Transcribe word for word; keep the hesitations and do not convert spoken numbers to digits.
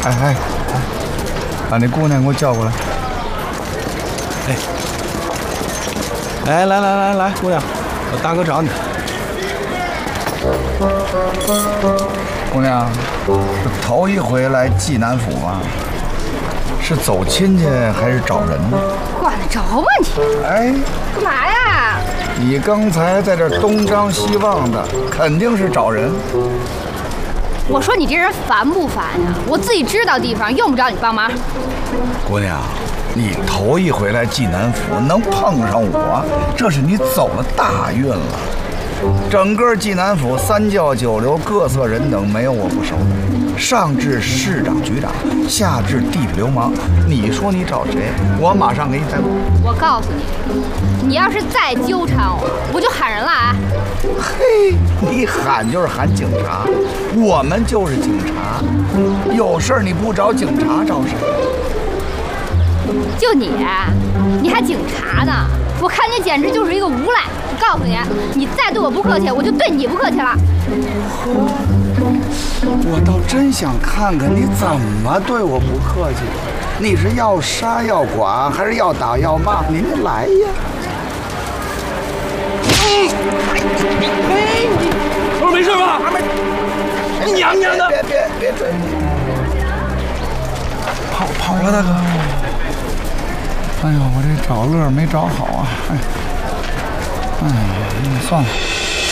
哎哎，把那姑娘给我叫过来。 哎，哎，来来来来，姑娘，我大哥找你。 姑娘，是头一回来济南府吗？是走亲戚还是找人呢？ 管得着吗你？ 哎， 干嘛呀？ 你刚才在这东张西望的，肯定是找人。 我说你这人烦不烦呀？我自己知道地方，用不着你帮忙。 姑娘，你头一回来济南府，能碰上我，这是你走了大运了。整个济南府三教九流各色人等，没有我不熟的。上至市长局长，下至地痞流氓，你说你找谁，我马上给你带路。 我告诉你，你要是再纠缠我，我就喊人了啊！ 嘿，你喊就是喊警察，我们就是警察，有事儿你不找警察找谁？ 就你，你还警察呢？我看你简直就是一个无赖！我告诉你，你再对我不客气，我就对你不客气了。 我倒真想看看你怎么对我不客气。你是要杀要剐，还是要打要骂？您来呀！ 哎，你我说没事吧？没，娘娘的！ 别别别追！跑跑了，大哥！哎呦，我这找乐没找好啊！哎，哎，算了。